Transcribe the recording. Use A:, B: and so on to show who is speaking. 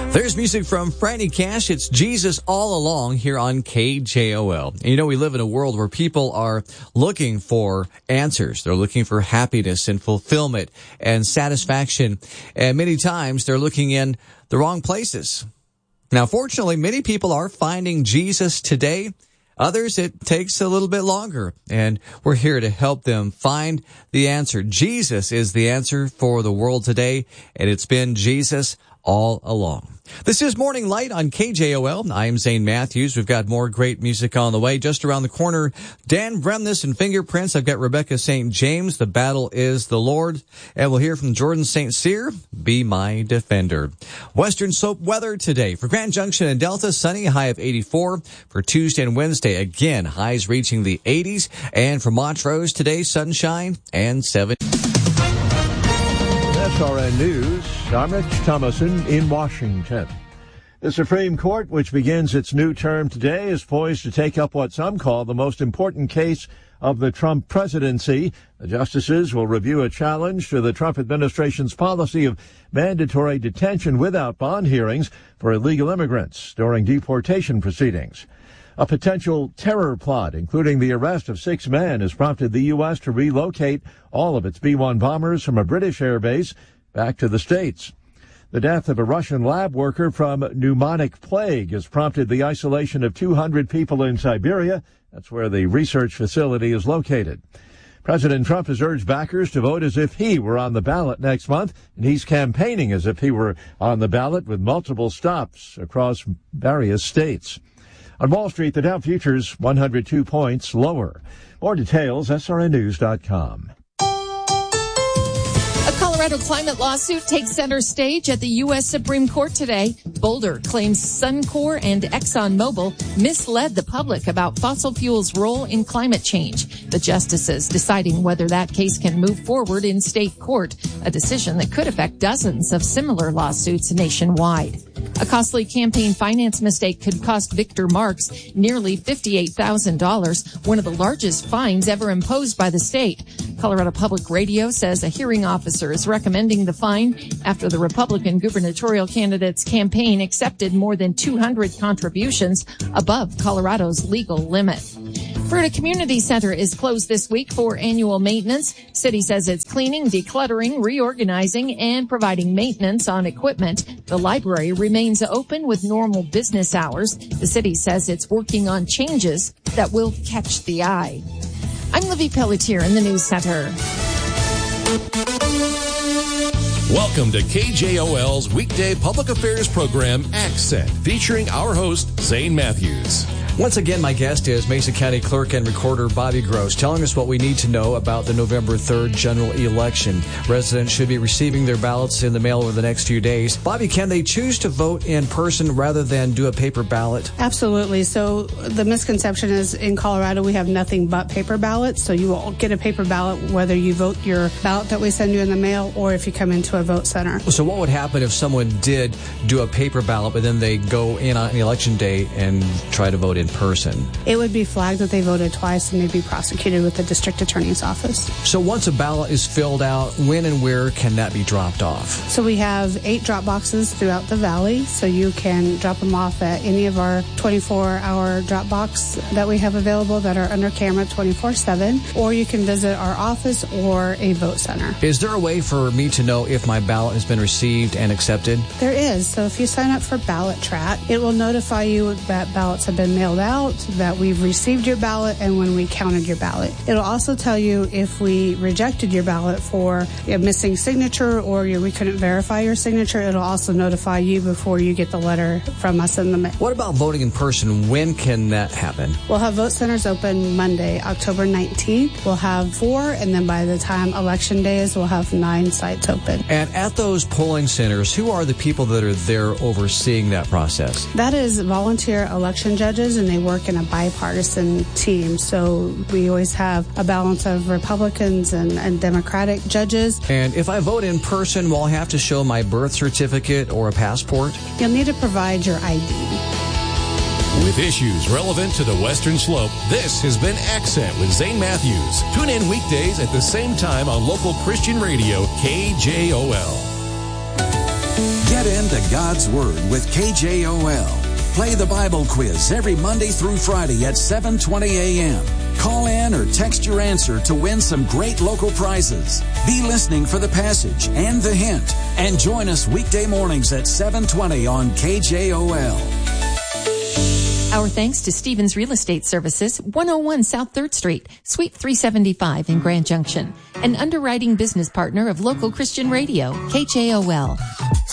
A: There's music from Franny Cash. It's Jesus All Along here on KJOL. And you know, we live in a world where people are looking for answers. They're looking for happiness and fulfillment and satisfaction. And many times they're looking in the wrong places. Now, fortunately, many people are finding Jesus today. Others, it takes a little bit longer, and we're here to help them find the answer. Jesus is the answer for the world today, and it's been Jesus all along. This is Morning Light on KJOL. I'm Zane Matthews. We've got more great music on the way. Just around the corner, Dan Bremnes and Fingerprints. I've got Rebecca St. James. The Battle is the Lord. And we'll hear from Jordan St. Cyr, Be My Defender. Western Slope weather today. For Grand Junction and Delta, sunny, high of 84. For Tuesday and Wednesday, again, highs reaching the 80s. And for Montrose today, sunshine and 70.
B: SRN News, I'm Rich Thomason in Washington. The Supreme Court, which begins its new term today, is poised to take up what some call the most important case of the Trump presidency. The justices will review a challenge to the Trump administration's policy of mandatory detention without bond hearings for illegal immigrants during deportation proceedings. A potential terror plot, including the arrest of 6 men, has prompted the U.S. to relocate all of its B-1 bombers from a British airbase back to the States. The death of a Russian lab worker from pneumonic plague has prompted the isolation of 200 people in Siberia. That's where the research facility is located. President Trump has urged backers to vote as if he were on the ballot next month, and he's campaigning as if he were on the ballot with multiple stops across various states. On Wall Street, the Dow futures 102 points lower. More details, srnnews.com.
C: A Colorado climate lawsuit takes center stage at the U.S. Supreme Court today. Boulder claims Suncor and ExxonMobil misled the public about fossil fuels' role in climate change. The justices deciding whether that case can move forward in state court, a decision that could affect dozens of similar lawsuits nationwide. A costly campaign finance mistake could cost Victor Marks nearly $58,000, one of the largest fines ever imposed by the state. Colorado Public Radio says a hearing officer is recommending the fine after the Republican gubernatorial candidate's campaign accepted more than 200 contributions above Colorado's legal limit. Fruita Community Center is closed this week for annual maintenance. City says it's cleaning, decluttering, reorganizing, and providing maintenance on equipment. The library remains open with normal business hours. The city says it's working on changes that will catch the eye. I'm Livy Pelletier in the News Center.
D: Welcome to KJOL's weekday public affairs program, Accent, featuring our host, Zane Matthews.
A: Once again, my guest is Mesa County Clerk and Recorder Bobby Gross, telling us what we need to know about the November 3rd general election. Residents should be receiving their ballots in the mail over the next few days. Bobby, can they choose to vote in person rather than do a paper ballot?
E: Absolutely. So the misconception is in Colorado we have nothing but paper ballots. So you will get a paper ballot whether you vote your ballot that we send you in the mail or if you come into a vote center.
A: So what would happen if someone did do a paper ballot, but then they go in on election day and try to vote in person?
E: It would be flagged that they voted twice and they'd be prosecuted with the district attorney's office.
A: So once a ballot is filled out, when and where can that be dropped off?
E: So we have 8 drop boxes throughout the valley, so you can drop them off at any of our 24-hour drop box that we have available that are under camera 24/7, or you can visit our office or a vote center.
A: Is there a way for me to know if my ballot has been received and accepted?
E: There is. So if you sign up for Ballot Track, it will notify you that ballots have been mailed out, that we've received your ballot, and when we counted your ballot. It'll also tell you if we rejected your ballot for a missing signature or we couldn't verify your signature. It'll also notify you before you get the letter from us in the mail.
A: What about voting in person? When can that happen?
E: We'll have vote centers open Monday, October 19th. We'll have 4, and then by the time election day is, we'll have 9 sites open.
A: And at those polling centers, who are the people that are there overseeing that process?
E: That is volunteer election judges, and they work in a bipartisan team. So we always have a balance of Republicans and Democratic judges.
A: And if I vote in person, will I have to show my birth certificate or a passport?
E: You'll need to provide your ID.
D: With issues relevant to the Western Slope, this has been Accent with Zane Matthews. Tune in weekdays at the same time on local Christian radio, KJOL.
F: Get into God's Word with KJOL. Play the Bible quiz every Monday through Friday at 7:20 a.m. Call in or text your answer to win some great local prizes. Be listening for the passage and the hint. And join us weekday mornings at 7:20 on KJOL.
C: Our thanks to Stevens Real Estate Services, 101 South 3rd Street, Suite 375 in Grand Junction, an underwriting business partner of local Christian radio, KJOL.